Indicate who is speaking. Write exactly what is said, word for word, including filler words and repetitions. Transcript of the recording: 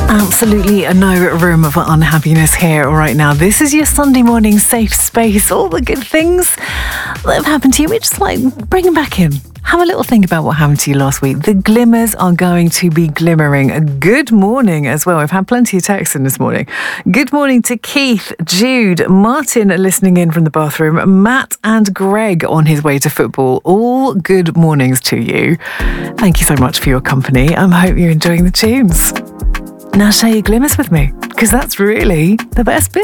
Speaker 1: Absolutely no room for unhappiness here right now. This is your Sunday morning safe space. All the good things that have happened to you, we just like bring them back in. Have a little think about what happened to you last week. The glimmers are going to be glimmering. A good morning as well. I've had plenty of texts in this morning. Good morning to Keith, Jude, Martin listening in from the bathroom, Matt and Greg on his way to football. All good mornings to you. Thank you so much for your company. I hope you're enjoying the tunes. Now share your glimmers with me, because that's really the best bit.